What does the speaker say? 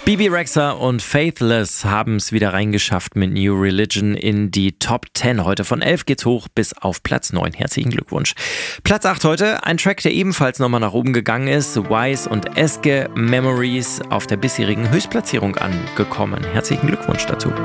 Bebe Rexha und Faithless haben es wieder reingeschafft mit New Religion in die Top 10. Heute von 11 geht's hoch bis auf Platz 9. Herzlichen Glückwunsch. Platz 8 heute, ein Track, der ebenfalls nochmal nach oben gegangen ist. Wise und Eske, Memories, auf der bisherigen Höchstplatzierung angekommen. Herzlichen Glückwunsch dazu.